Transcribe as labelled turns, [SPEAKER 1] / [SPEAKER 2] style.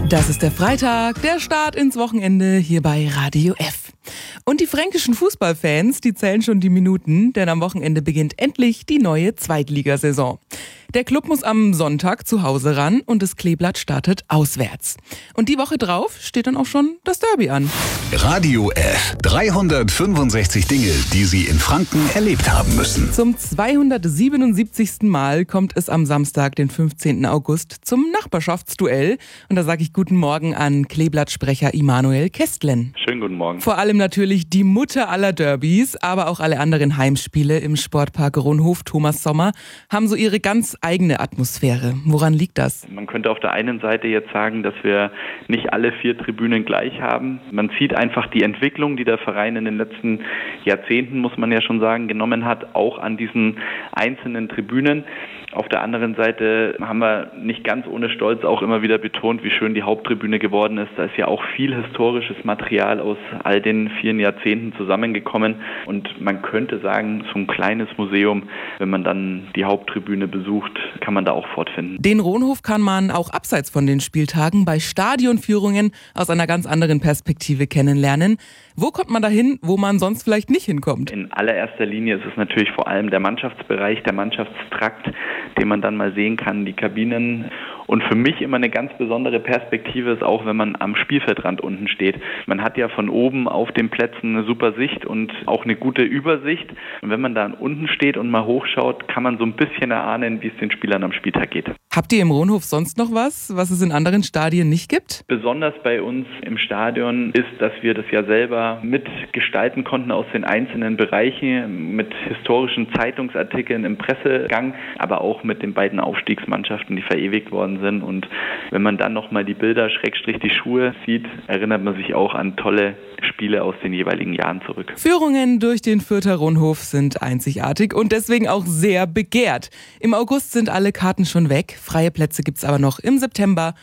[SPEAKER 1] Das ist der Freitag, der Start ins Wochenende hier bei Radio F. Und die fränkischen Fußballfans, die zählen schon die Minuten, denn am Wochenende beginnt endlich die neue Zweitligasaison. Der Club muss am Sonntag zu Hause ran und das Kleeblatt startet auswärts. Und die Woche drauf steht dann auch schon das Derby an.
[SPEAKER 2] Radio F. 365 Dinge, die Sie in Franken erlebt haben müssen.
[SPEAKER 1] Zum 277. Mal kommt es am Samstag, den 15. August, zum Nachbarschaftsduell. Und da sage ich guten Morgen an Kleeblattsprecher Immanuel Kästlen.
[SPEAKER 3] Schönen guten Morgen.
[SPEAKER 1] Vor allem natürlich die Mutter aller Derbys, aber auch alle anderen Heimspiele im Sportpark Ronhof Thomas Sommer haben so ihre ganz eigene Atmosphäre. Woran liegt das?
[SPEAKER 3] Man könnte auf der einen Seite jetzt sagen, dass wir nicht alle 4 Tribünen gleich haben. Man sieht einfach die Entwicklung, die der Verein in den letzten Jahrzehnten, muss man ja schon sagen, genommen hat, auch an diesen einzelnen Tribünen. Auf der anderen Seite haben wir nicht ganz ohne Stolz auch immer wieder betont, wie schön die Haupttribüne geworden ist. Da ist ja auch viel historisches Material aus all den 4 Jahrzehnten zusammengekommen. Und man könnte sagen, so ein kleines Museum, wenn man dann die Haupttribüne besucht, kann man da auch fortfinden.
[SPEAKER 1] Den Ronhof kann man auch abseits von den Spieltagen bei Stadionführungen aus einer ganz anderen Perspektive kennenlernen. Wo kommt man dahin, wo man sonst vielleicht nicht hinkommt?
[SPEAKER 3] In allererster Linie ist es natürlich vor allem der Mannschaftsbereich, der Mannschaftstrakt, den man dann mal sehen kann, die Kabinen. Und für mich immer eine ganz besondere Perspektive ist auch, wenn man am Spielfeldrand unten steht. Man hat ja von oben auf den Plätzen eine super Sicht und auch eine gute Übersicht. Und wenn man da unten steht und mal hochschaut, kann man so ein bisschen erahnen, wie es den Spielern am Spieltag geht.
[SPEAKER 1] Habt ihr im Ronhof sonst noch was es in anderen Stadien nicht gibt?
[SPEAKER 3] Besonders bei uns im Stadion ist, dass wir das ja selber mitgestalten konnten aus den einzelnen Bereichen, mit historischen Zeitungsartikeln im Pressegang, aber auch mit den beiden Aufstiegsmannschaften, die verewigt worden sind. Und wenn man dann nochmal die Bilder, die Schuhe sieht, erinnert man sich auch an tolle Spiele aus den jeweiligen Jahren zurück.
[SPEAKER 1] Führungen durch den Fürther Ronhof sind einzigartig und deswegen auch sehr begehrt. Im August sind alle Karten schon weg. Freie Plätze gibt's aber noch im September